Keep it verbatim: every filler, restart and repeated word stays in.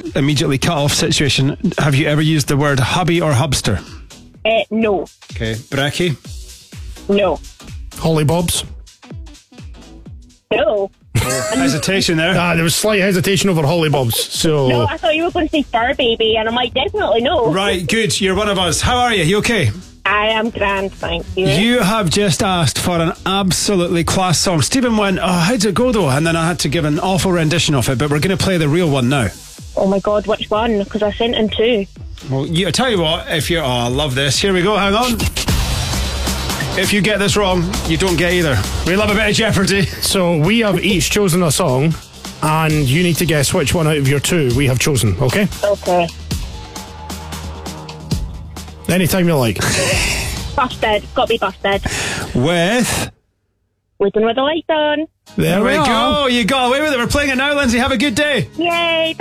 immediately cut off situation. Have you ever used the word hubby or hubster? Uh, no. Okay. Brekkie? No. Hollybobs? No. Hesitation there. Ah, there was slight hesitation over Hollybobs. So No, I thought you were going to say fur baby, and I'm like, definitely no. Right, good. You're one of us. How are you? You okay? I am grand, thank you. You have just asked for an absolutely class song. Stephen went, oh, how'd it go though? And then I had to give an awful rendition of it, but we're going to play the real one now. Oh my God, which one? Because I sent in two. Well, you, I tell you what, if you're... Oh, I love this. Here we go, hang on. If you get this wrong, you don't get either. We love a bit of Jeopardy. So we have each chosen a song, and you need to guess which one out of your two we have chosen, okay? Okay. Anytime you like. Busted. Got to be busted. With... Sleeping with the lights on. There, There we we go. are. You got away with it. We're playing it now, Lindsay. Have a good day. Yay.